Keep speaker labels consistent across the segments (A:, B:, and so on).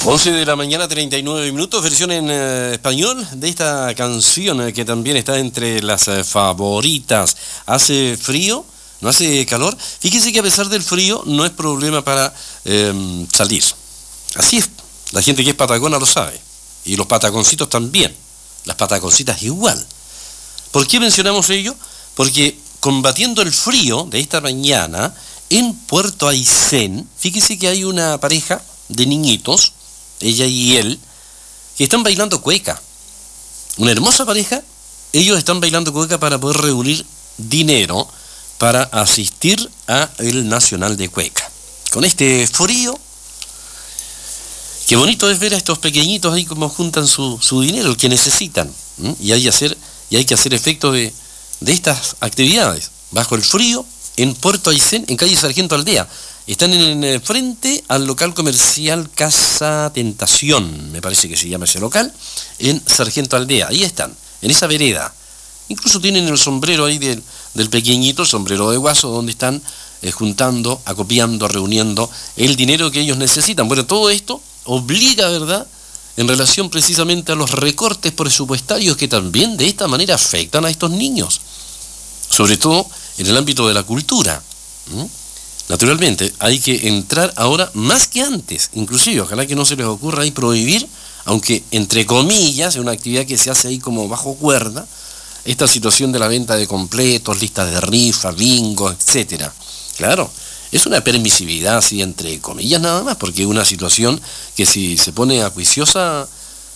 A: 11 de la mañana, 39 minutos, versión en español de esta canción que también está entre las favoritas. ¿Hace frío? ¿No hace calor? Fíjense que a pesar del frío no es problema para salir. Así es, la gente que es patagona lo sabe. Y los patagoncitos también, las patagoncitas igual. ¿Por qué mencionamos ello? Porque combatiendo el frío de esta mañana, en Puerto Aysén, fíjense que hay una pareja de niñitos, ella y él, que están bailando cueca. Una hermosa pareja, ellos están bailando cueca para poder reunir dinero para asistir a el Nacional de Cueca. Con este frío, qué bonito es ver a estos pequeñitos ahí como juntan su dinero, el que necesitan. Y hay que hacer efecto de estas actividades. Bajo el frío, en Puerto Aysén, en calle Sargento Aldea. Están en frente al local comercial Casa Tentación, me parece que se llama ese local, en Sargento Aldea. Ahí están, en esa vereda. Incluso tienen el sombrero ahí del pequeñito, el sombrero de guaso, donde están juntando, acopiando, reuniendo el dinero que ellos necesitan. Bueno, todo esto obliga, ¿verdad?, en relación precisamente a los recortes presupuestarios que también de esta manera afectan a estos niños, sobre todo en el ámbito de la cultura. Naturalmente, hay que entrar ahora más que antes, inclusive, ojalá que no se les ocurra ahí prohibir, aunque entre comillas, es una actividad que se hace ahí como bajo cuerda, esta situación de la venta de completos, listas de rifa, bingo, etcétera. Claro, es una permisividad así entre comillas nada más, porque es una situación que si se pone acuiciosa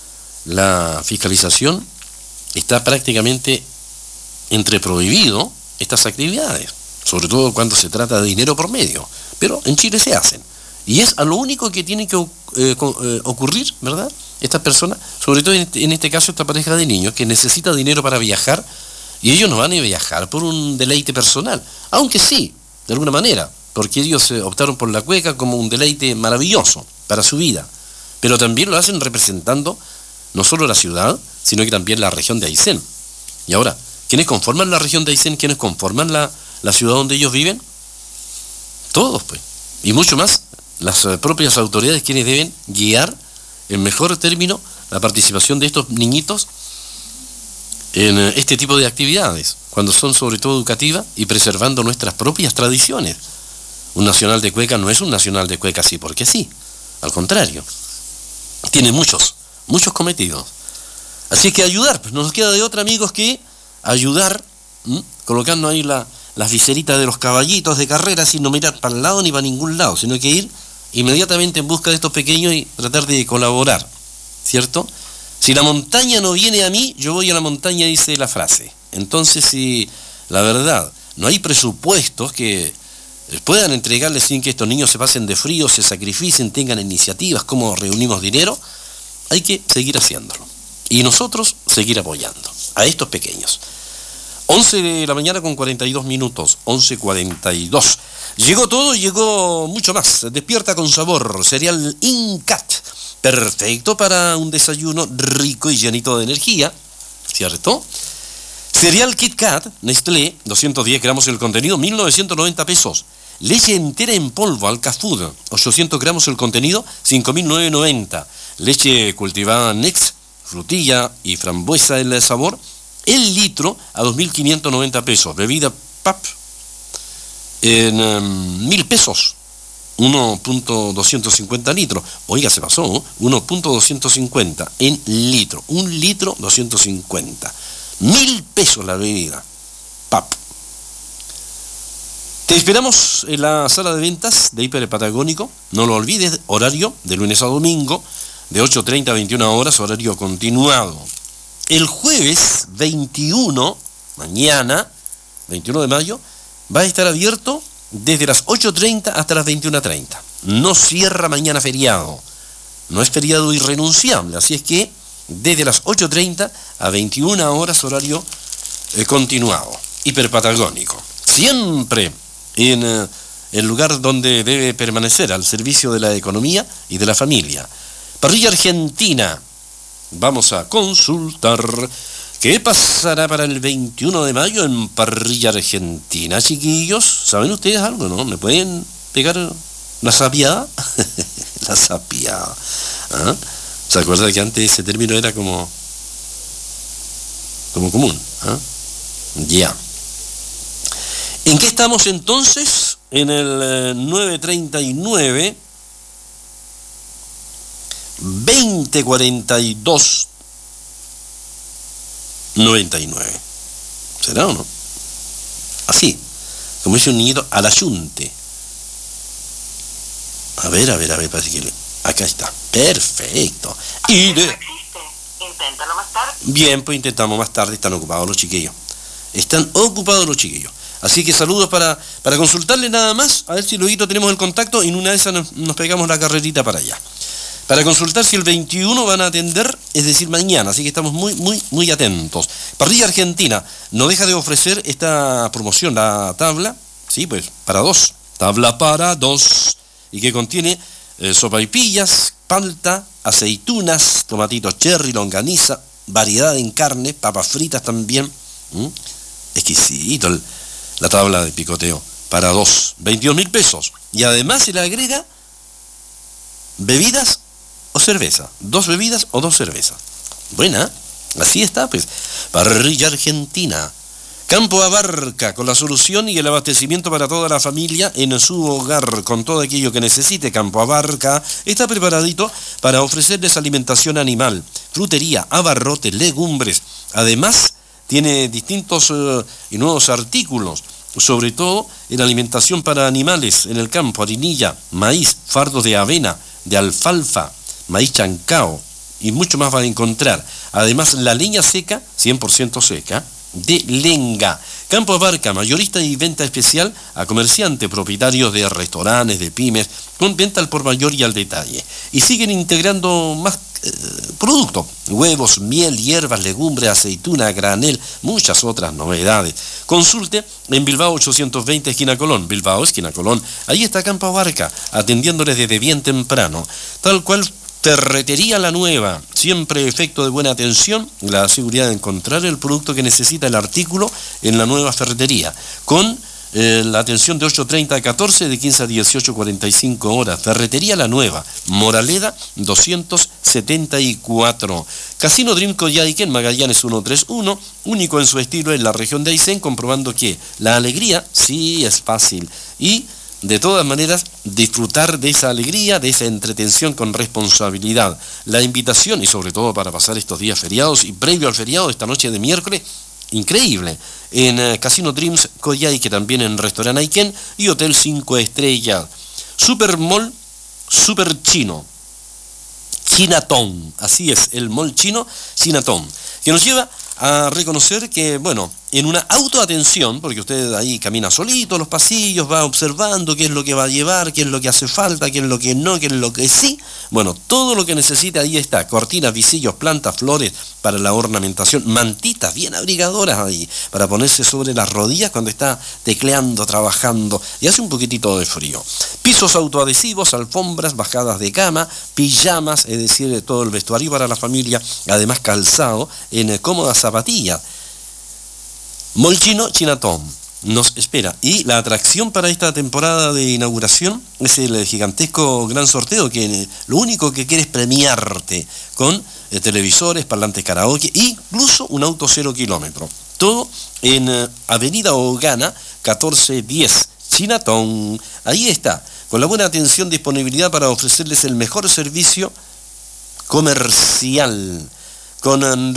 A: la fiscalización, está prácticamente entre prohibido estas actividades, sobre todo cuando se trata de dinero por medio, pero en Chile se hacen, y es a lo único que tiene que ocurrir, ¿verdad?, estas personas, sobre todo en este caso esta pareja de niños que necesita dinero para viajar, y ellos no van a viajar por un deleite personal, aunque sí, de alguna manera, porque ellos optaron por la cueca como un deleite maravilloso para su vida, pero también lo hacen representando no solo la ciudad, sino que también la región de Aysén. Y ahora, ¿quiénes conforman la región de Aysén? ¿Quiénes conforman la ciudad donde ellos viven? Todos, pues. Y mucho más, las propias autoridades quienes deben guiar, en mejor término, la participación de estos niñitos en este tipo de actividades, cuando son sobre todo educativas y preservando nuestras propias tradiciones. Un nacional de cueca no es un nacional de cueca así porque sí, al contrario, tiene muchos cometidos. Así que ayudar, pues no nos queda de otra, amigos, que ayudar, colocando ahí las viseritas de los caballitos de carrera sin no mirar para el lado ni para ningún lado, sino que ir inmediatamente en busca de estos pequeños y tratar de colaborar, ¿cierto? Si la montaña no viene a mí, yo voy a la montaña, dice la frase. Entonces, si la verdad no hay presupuestos que puedan entregarles sin que estos niños se pasen de frío, se sacrificen, tengan iniciativas, cómo reunimos dinero, hay que seguir haciéndolo. Y nosotros seguir apoyando a estos pequeños. 11 de la mañana con 42 minutos, 11:42. Llegó todo, llegó mucho más. Despierta con sabor, cereal Incat. Perfecto para un desayuno rico y llenito de energía, ¿cierto? Cereal Kit Kat, Nestlé, 210 gramos el contenido, 1.990 pesos. Leche entera en polvo, Alcafood, 800 gramos el contenido, 5.990. Leche cultivada Next, frutilla y frambuesa el sabor, el litro a 2.590 pesos. Bebida PAP en 1.000 pesos, 1.250 litros. Oiga, se pasó, 1.250 en litro, 1 litro 250. 1.000 pesos la bebida PAP. Te esperamos en la sala de ventas de Hiper Patagónico. No lo olvides, horario de lunes a domingo, de 8:30 a 21 horas, horario continuado. El jueves 21, mañana, 21 de mayo, va a estar abierto desde las 8:30 hasta las 21:30. No cierra mañana feriado. No es feriado irrenunciable, así es que desde las 8:30 a 21 horas, horario continuado, hiperpatagónico. Siempre en el lugar donde debe permanecer, al servicio de la economía y de la familia. Parrilla Argentina. Vamos a consultar qué pasará para el 21 de mayo en Parrilla Argentina, chiquillos. ¿Saben ustedes algo, no? ¿Me pueden pegar la sapiada? La sapiada. ¿Ah? ¿Se acuerda que antes ese término era como común? ¿Ah? Ya. ¿En qué estamos entonces? En el 939, 2042, 99. ¿Será o no? Así, como dice un niñito, al ayunte. A ver, parece que acá está. Perfecto. Y de...
B: Inténtalo más tarde.
A: Bien, pues intentamos más tarde, están ocupados los chiquillos. Así que saludos para consultarle nada más, a ver si luego tenemos el contacto y en una de esas nos pegamos la carrerita para allá. Para consultar si el 21 van a atender, es decir, mañana, así que estamos muy atentos. Parrilla Argentina no deja de ofrecer esta promoción, la tabla, sí, pues, para dos. Tabla para dos, y que contiene sopaipillas, palta, aceitunas, tomatitos cherry, longaniza, variedad en carne, papas fritas también. Exquisito la tabla de picoteo para dos, 22.000 pesos. Y además se le agrega bebidas o cerveza, 2 bebidas o 2 cervezas. Buena, así está pues. Parrilla Argentina. Campo Abarca, con la solución y el abastecimiento para toda la familia en su hogar, con todo aquello que necesite. Campo Abarca está preparadito para ofrecerles alimentación animal, frutería, abarrotes, legumbres. Además, tiene distintos y nuevos artículos, sobre todo en alimentación para animales en el campo, harinilla, maíz, fardos de avena, de alfalfa, maíz chancao y mucho más va a encontrar. Además, la leña seca, 100% seca, de Lenga. Campo Abarca, mayorista y venta especial a comerciantes, propietarios de restaurantes, de pymes, con venta al por mayor y al detalle. Y siguen integrando más productos, huevos, miel, hierbas, legumbres, aceituna, granel, muchas otras novedades. Consulte en Bilbao 820, esquina Colón. Bilbao, esquina Colón. Ahí está Campo Abarca, atendiéndoles desde bien temprano. Tal cual Ferretería La Nueva, siempre efecto de buena atención, la seguridad de encontrar el producto que necesita el artículo en la nueva ferretería, con la atención de 8:30 a 14, de 15 a 18, 45 horas. Ferretería La Nueva, Moraleda 274. Casino Dream Coyhaique en Magallanes 131, único en su estilo en la región de Aysén, comprobando que la alegría sí es fácil y de todas maneras disfrutar de esa alegría, de esa entretención con responsabilidad. La invitación, y sobre todo para pasar estos días feriados y previo al feriado, esta noche de miércoles, increíble, en Casino Dreams Coyhaique, también en Restaurant Aiken y Hotel 5 Estrellas. Super Mall, Super Chino, Chinatown, así es, el mall chino Chinatown, que nos lleva a reconocer que, bueno, en una autoatención, porque usted ahí camina solito los pasillos, va observando qué es lo que va a llevar, qué es lo que hace falta, qué es lo que no, qué es lo que sí. Bueno, todo lo que necesita ahí está. Cortinas, visillos, plantas, flores para la ornamentación, mantitas bien abrigadoras ahí, para ponerse sobre las rodillas cuando está tecleando, trabajando, y hace un poquitito de frío. Pisos autoadhesivos, alfombras, bajadas de cama, pijamas, es decir, todo el vestuario para la familia, además calzado en cómodas zapatillas. Mall Chino Chinatown nos espera. Y la atracción para esta temporada de inauguración es el gigantesco gran sorteo, que lo único que quiere es premiarte con televisores, parlantes karaoke e incluso un auto 0 kilómetros. Todo en Avenida Ogana 1410, Chinatown. Ahí está, con la buena atención, disponibilidad para ofrecerles el mejor servicio comercial, con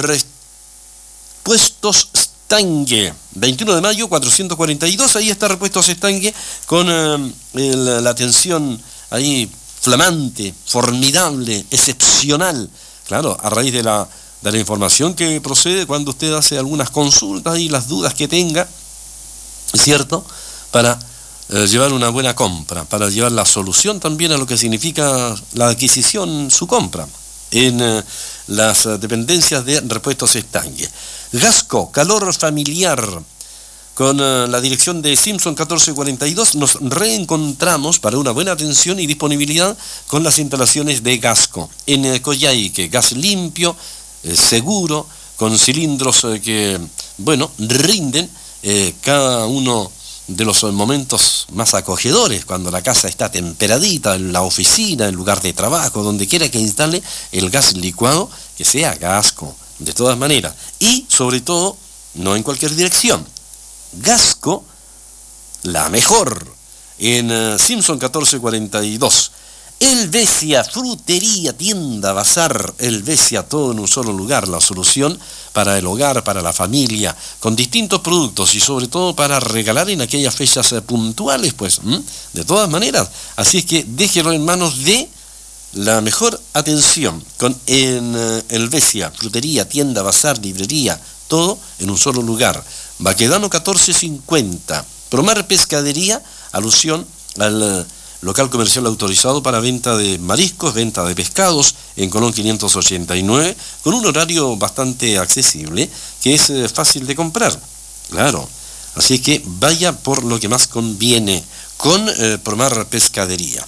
A: repuestos Stange, 21 de mayo, 442, ahí está Repuestos Stange, con la atención ahí flamante, formidable, excepcional, claro, a raíz de la información que procede cuando usted hace algunas consultas y las dudas que tenga, ¿cierto?, para llevar una buena compra, para llevar la solución también a lo que significa la adquisición, su compra, en las dependencias de Repuestos Stange. Gasco, calor familiar, con la dirección de Simpson 1442, nos reencontramos para una buena atención y disponibilidad con las instalaciones de Gasco en Coyhaique. Gas limpio, seguro, con cilindros que, bueno, rinden cada uno de los momentos más acogedores, cuando la casa está temperadita, en la oficina, en el lugar de trabajo, donde quiera que instale el gas licuado, que sea Gasco, de todas maneras. Y, sobre todo, no en cualquier dirección. Gasco, la mejor, en Simpson 1442. Helvecia, frutería, tienda, bazar, Helvecia, todo en un solo lugar, la solución para el hogar, para la familia, con distintos productos y sobre todo para regalar en aquellas fechas puntuales, pues, de todas maneras. Así es que déjelo en manos de la mejor atención, con Helvecia, frutería, tienda, bazar, librería, todo en un solo lugar. Baquedano 1450, Promar Pescadería, alusión al local comercial autorizado para venta de mariscos, venta de pescados, en Colón 589, con un horario bastante accesible, que es fácil de comprar. Claro, así es que vaya por lo que más conviene, con Promar Pescadería.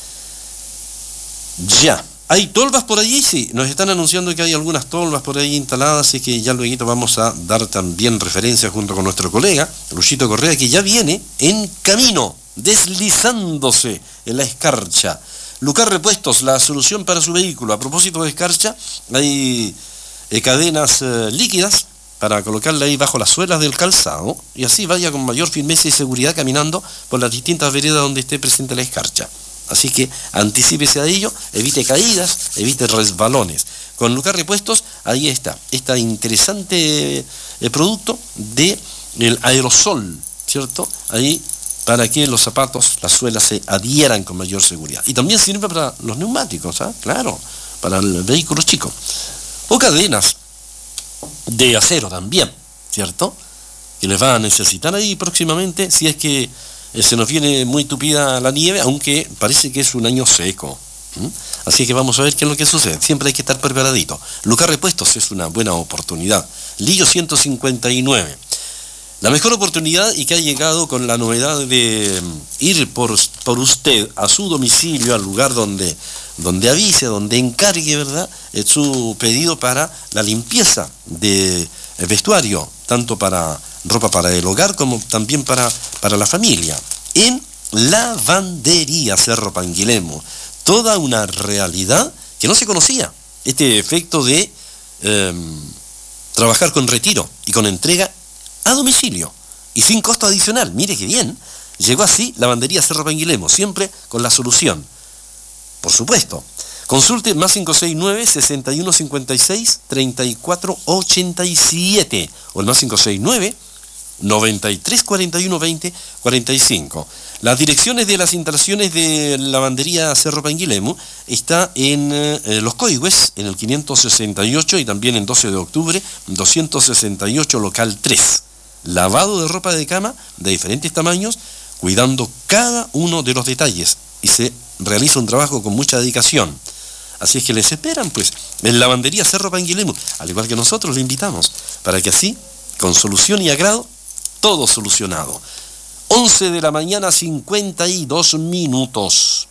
A: Ya, ¿hay tolvas por allí? Sí, nos están anunciando que hay algunas tolvas por ahí instaladas, así que ya luego vamos a dar también referencia junto con nuestro colega, Luchito Correa, que ya viene en camino, deslizándose en la escarcha. Lucar Repuestos, la solución para su vehículo. A propósito de escarcha, hay cadenas líquidas para colocarla ahí bajo las suelas del calzado y así vaya con mayor firmeza y seguridad caminando por las distintas veredas donde esté presente la escarcha. Así que anticípese a ello, evite caídas, evite resbalones. Con Lucar Repuestos, ahí está, este interesante producto de el aerosol, ¿cierto? Ahí para que los zapatos, las suelas se adhieran con mayor seguridad. Y también sirve para los neumáticos, ¿ah? Claro, para el vehículo chico. O cadenas de acero también, ¿cierto? Que les va a necesitar ahí próximamente, si es que se nos viene muy tupida la nieve, aunque parece que es un año seco. Así que vamos a ver qué es lo que sucede. Siempre hay que estar preparadito. Lucar Repuestos es una buena oportunidad. Lillo 159. La mejor oportunidad y que ha llegado con la novedad de ir por usted a su domicilio, al lugar donde avise, donde encargue, ¿verdad?, su pedido para la limpieza de vestuario, tanto para ropa para el hogar como también para la familia. En Lavandería Cerro Panguilemo, toda una realidad que no se conocía. Este efecto de trabajar con retiro y con entrega a domicilio y sin costo adicional. Mire qué bien. Llegó así Lavandería Cerro Panguilemo, siempre con la solución. Por supuesto. Consulte más 569-6156-3487 o el más 569-9341-2045. Las direcciones de las instalaciones de Lavandería Cerro Panguilemo está en Los Coigües, en el 568 y también en 12 de octubre, 268, local 3. Lavado de ropa de cama de diferentes tamaños, cuidando cada uno de los detalles, y se realiza un trabajo con mucha dedicación. Así es que les esperan, pues, en Lavandería Cerro Panguilemo, al igual que nosotros, le invitamos, para que así, con solución y agrado, todo solucionado. 11 de la mañana, 52 minutos.